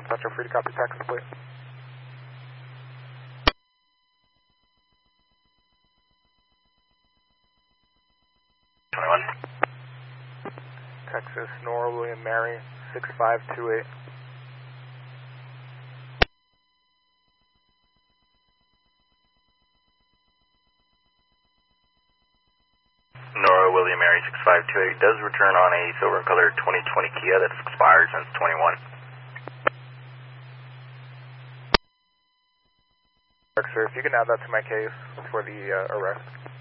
Central, free to copy taxi plate. Texas, Nora, William, Mary, 6528. Nora, William, Mary, 6528 does return on a silver and color 2020 Kia that's expired since 21. Sir, if you can add that to my case for the arrest.